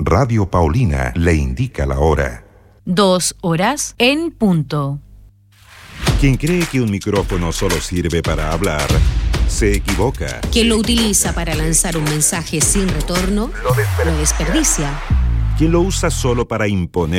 Radio Paulina le indica la hora. 2 horas en punto. Quien cree que un micrófono solo sirve para hablar, se equivoca. Quien lo utiliza para lanzar un mensaje sin retorno, lo desperdicia. Quien lo usa solo para imponer